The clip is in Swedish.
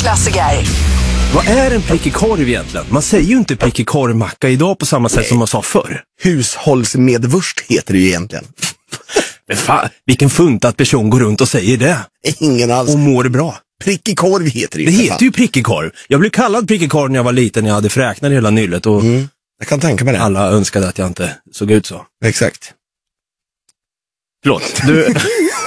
klassiker. Vad är en prickig korv egentligen? Man säger ju inte prickig korvmacka idag på samma sätt som man sa förr. Hushållsmedvurst heter det ju egentligen. Men fan, vilken funtad person går runt och säger det? Ingen alls. Och mår bra. Prickig korv heter det ju. Det heter ju prickig korv. Jag blev kallad prickig korv när jag var liten. Jag hade fräknar i hela nyllet och jag kan tänka mig det. alla önskade att jag inte såg ut så. Exakt. Förlåt, du...